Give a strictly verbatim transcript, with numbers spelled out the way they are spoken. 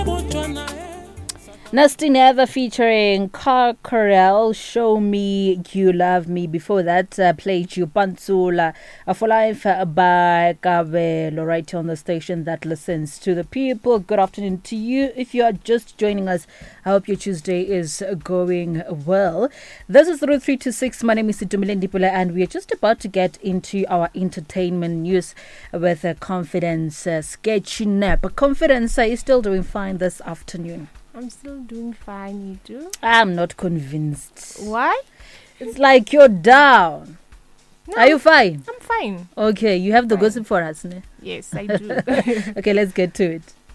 Nasty Never featuring Car Corel, Show Me You Love Me. Before that, uh, played you Pantsula for life by Kabelo, right here on the station that listens to the people. Good afternoon to you. If you are just joining us, I hope your Tuesday is going well. This is Route three two six. My name is Situmile Ndipula, and we are just about to get into our entertainment news with a Confidence uh, sketchy nap. Confidence, are you still doing fine this afternoon? I'm still doing fine, you do? I'm not convinced. Why? It's like you're down. No, Are you fine? I'm fine. Okay, you have the Fine. gossip for us, ne? Yes, I do. Okay, let's get to it.